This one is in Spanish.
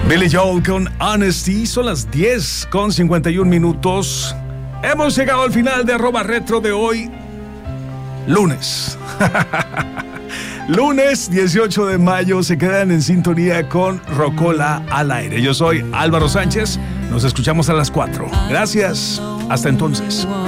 Billy Joel con Honesty. Son las 10:51. Hemos llegado al final de @retro de hoy, lunes. Lunes 18 de mayo. Se quedan en sintonía con Rocola al aire. Yo soy Álvaro Sánchez. Nos escuchamos a las 4. Gracias. Hasta entonces.